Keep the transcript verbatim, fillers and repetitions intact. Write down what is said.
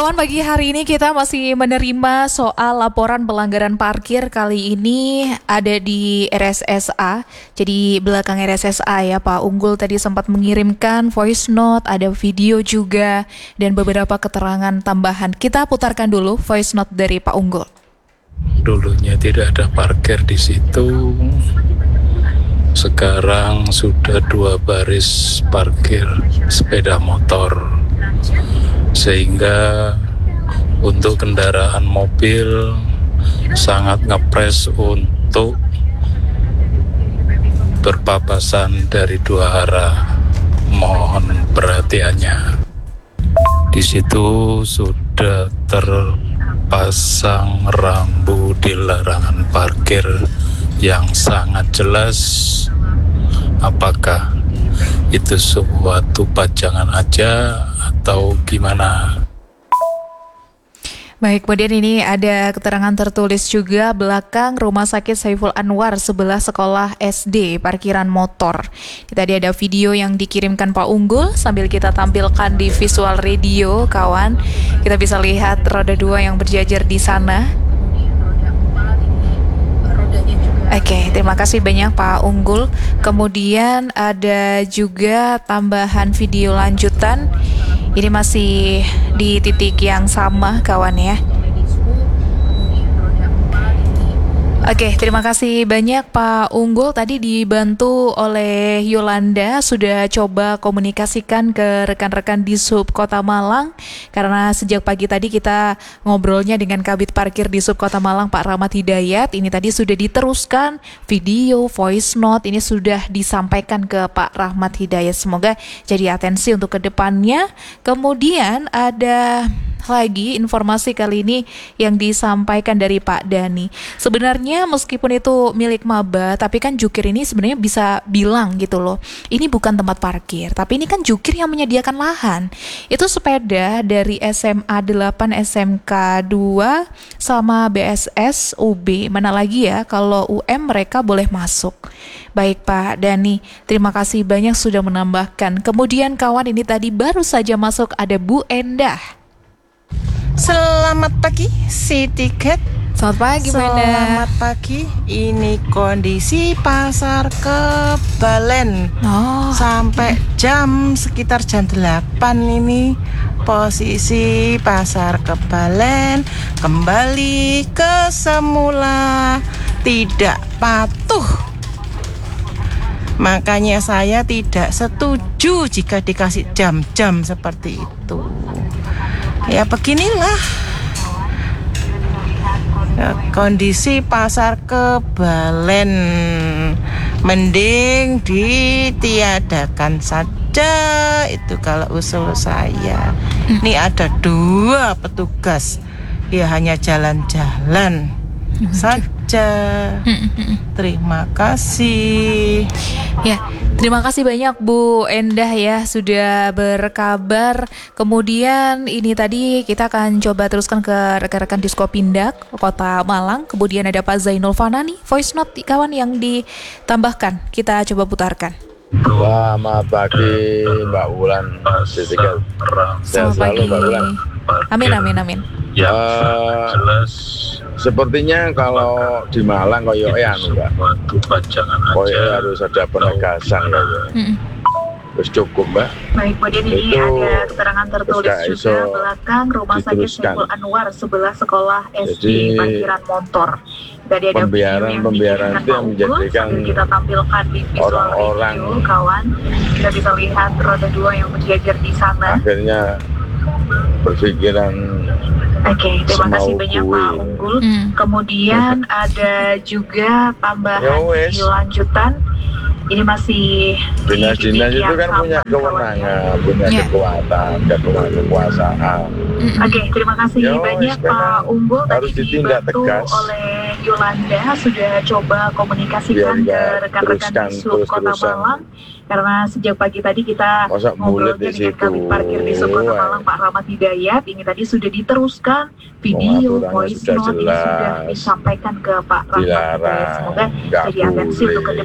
kawan, pagi hari ini kita masih menerima soal laporan pelanggaran parkir. Kali ini ada di R S S A. Jadi belakang R S S A ya, Pak Unggul tadi sempat mengirimkan voice note, ada video juga, dan beberapa keterangan tambahan. Kita putarkan dulu voice note dari Pak Unggul. Dulunya tidak ada parkir di situ. Sekarang sudah dua baris parkir sepeda motor. Sehingga untuk kendaraan mobil sangat ngepres untuk berpapasan dari dua arah. Mohon perhatiannya. Di situ sudah terpasang rambu di larangan parkir yang sangat jelas. Apakah itu suatu pajangan aja atau gimana? Baik, kemudian ini ada keterangan tertulis juga belakang Rumah Sakit Saiful Anwar sebelah sekolah S D parkiran motor. Tadi ada video yang dikirimkan Pak Unggul sambil kita tampilkan di visual radio, kawan. Kita bisa lihat roda dua yang berjajar di sana. Oke, okay, terima kasih banyak Pak Unggul. Kemudian ada juga tambahan video lanjutan. Ini masih di titik yang sama, kawan ya. Oke, okay, terima kasih banyak Pak Unggul. Tadi dibantu oleh Yolanda, sudah coba komunikasikan ke rekan-rekan di Sub Kota Malang. Karena sejak pagi tadi kita ngobrolnya dengan Kabid Parkir di Sub Kota Malang, Pak Rahmat Hidayat. Ini tadi sudah diteruskan video, voice note, ini sudah disampaikan ke Pak Rahmat Hidayat. Semoga jadi atensi untuk kedepannya. Kemudian ada lagi informasi kali ini yang disampaikan dari Pak Dani. Sebenarnya meskipun itu milik maba, tapi kan jukir ini sebenarnya bisa bilang gitu loh, ini bukan tempat parkir, tapi ini kan jukir yang menyediakan lahan. Itu sepeda dari S M A delapan, S M K dua sama B S S U B. Mana lagi ya kalau U M mereka boleh masuk. Baik Pak Dani, terima kasih banyak sudah menambahkan. Kemudian kawan, ini tadi baru saja masuk ada Bu Endah. Selamat pagi, si tiket. Selamat pagi, Bu Endah. Selamat pagi. Ini kondisi pasar Kebalen. Oh. Sampai jam sekitar jam delapan ini posisi pasar Kebalen kembali ke semula, tidak patuh. Makanya saya tidak setuju jika dikasih jam-jam seperti itu. Ya beginilah ya, kondisi pasar Kebalen. Mending ditiadakan saja itu kalau usul saya. Ini ada dua petugas, ya hanya jalan-jalan saja. Terima kasih. Ya, terima kasih banyak Bu Endah ya sudah berkabar. Kemudian ini tadi kita akan coba teruskan ke rekan-rekan Diskopindak Kota Malang. Kemudian ada Pak Zainul Fanani, voice note kawan yang ditambahkan. Kita coba putarkan. Selamat pagi Mbak Wulan. Sehat selalu Mbak Wulan. Amin amin amin. Ya, uh, jelas. Sepertinya kalau di Malang koyo anu Mbak. Koyo harus ada penegasan ya. Mm-mm. Terus cukup Mbak. Baik, kemudian ini itu ada keterangan tertulis juga belakang Rumah Sakit Saiful Anwar sebelah sekolah S D parkiran motor. Tadi ada pembiaran-pembiaran itu yang menjadikan kita tampilkan di visual orang-orang video, kawan. Kita bisa lihat roda dua yang berjajar di sana. Akhirnya berpikiran. Oke, okay, terima kasih Semau banyak kue. Pak Unggul. Hmm. Kemudian ada juga tambahan Yowes. video lanjutan. Ini masih Dinas-dinas itu kan punya kewenangan, punya yeah. kekuatan, punya kekuasaan. Mm-hmm. Oke, okay, terima kasih Yowes, banyak Pak Unggul. harus Tadi ditindak dibantu tegas oleh Yolanda sudah coba komunikasikan ke rekan-rekan di Sub Kota Malang. Karena sejak pagi tadi kita ngobrolnya dengan Kabid Parkir di Sub Kota Malang, Pak Rahmat Hidayat. Ini tadi sudah diteruskan video, voice note, ini sudah disampaikan ke Pak Rahmat Hidayat. Semoga jadi atensi untuk ke depan.